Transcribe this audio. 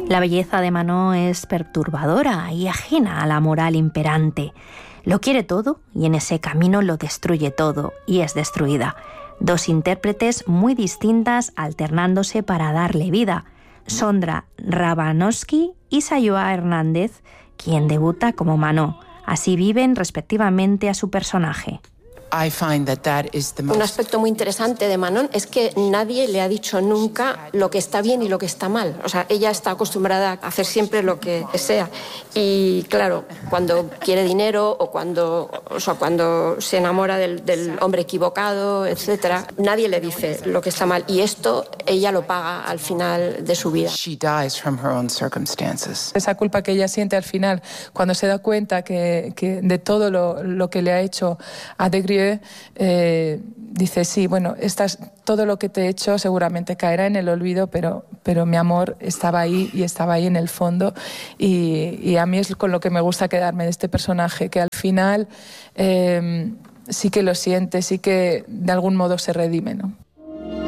La belleza de Manon es perturbadora y ajena a la moral imperante. Lo quiere todo y en ese camino lo destruye todo y es destruida. Dos intérpretes muy distintas alternándose para darle vida. Sondra Rabanovsky y Sayoa Hernández, quien debuta como Manon. Así viven respectivamente a su personaje. Un aspecto muy interesante de Manon es que nadie le ha dicho nunca lo que está bien y lo que está mal. O sea, ella está acostumbrada a hacer siempre lo que sea. Y claro, cuando quiere dinero o cuando se enamora del hombre equivocado, etcétera, nadie le dice lo que está mal. Y esto ella lo paga al final de su vida. Esa culpa que ella siente al final, cuando se da cuenta que de todo lo que le ha hecho a De Grieux, dice, sí, bueno, todo lo que te he hecho seguramente caerá en el olvido, pero mi amor estaba ahí y estaba ahí en el fondo, y a mí es con lo que me gusta quedarme de este personaje, que al final sí que lo siente, sí que de algún modo se redime, ¿no?